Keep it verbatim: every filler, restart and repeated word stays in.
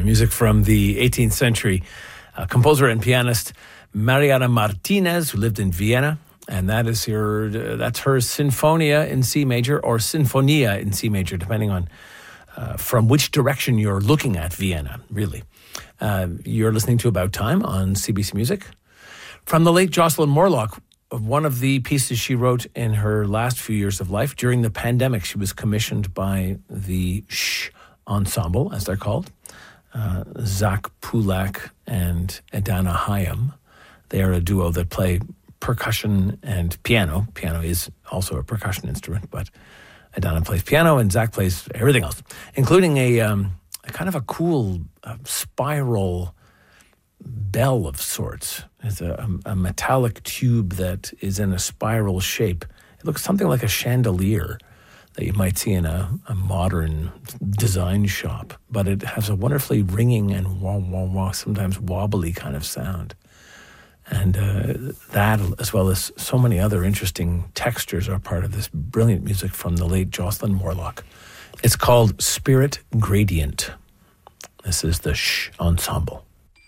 music from the eighteenth century uh, composer and pianist Mariana Martinez, who lived in Vienna. And that is your, uh, that's her Sinfonia in C major, or Sinfonia in C major, depending on uh, from which direction you're looking at Vienna, really. Uh, you're listening to About Time on C B C Music. From the late Jocelyn Morlock, one of the pieces she wrote in her last few years of life, during the pandemic, she was commissioned by the Shh Ensemble, as they're called, uh, Zach Pulak and Adana Hayam. They are a duo that play percussion and piano. Piano is also a percussion instrument, but Adana plays piano and Zach plays everything else, including a, um, a kind of a cool uh, spiral bell of sorts. It's a, a metallic tube that is in a spiral shape. It looks something like a chandelier that you might see in a, a modern design shop, but it has a wonderfully ringing and wah, wah, wah, sometimes wobbly kind of sound. And uh, that, as well as so many other interesting textures, are part of this brilliant music from the late Jocelyn Morlock. It's called Spirit Gradient. This is the Shh Ensemble.